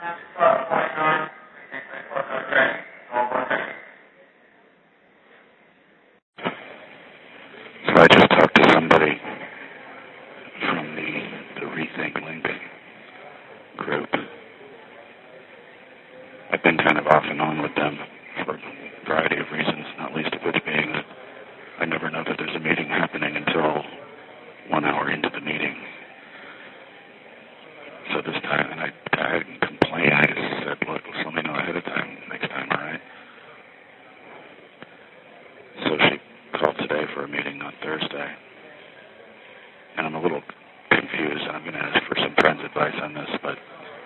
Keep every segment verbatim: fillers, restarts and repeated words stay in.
So I just talked to somebody from the, the Rethink Link group. I've been kind of off and on with them for a variety of reasons, not least of which being that I never know that there's a meeting happening until one hour into the meeting. So this time, and I, I didn't complain, I just said, look, just let me know ahead of time next time, all right? So she called today for a meeting on Thursday. And I'm a little confused, and I'm going to ask for some friends' advice on this, but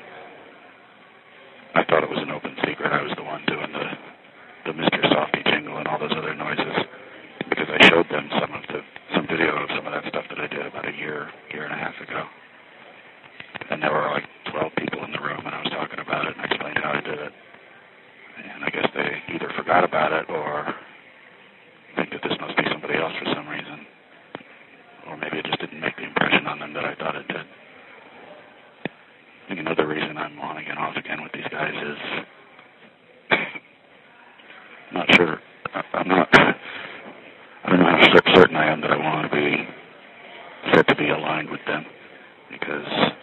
I thought it was an open secret. I was the one doing the, the Mister Softy jingle and all those other noises, because I showed them some of the some video of some of that stuff that I did about a year, year and a half ago. And there were like twelve people in the room, and I was talking about it, and I explained how I did it. And I guess they either forgot about it or think that this must be somebody else for some reason. Or maybe it just didn't make the impression on them that I thought it did. I think another reason I'm on again, off again with these guys is I'm not sure, I'm not, I don't know how certain I am that I want to be, set to be aligned with them, because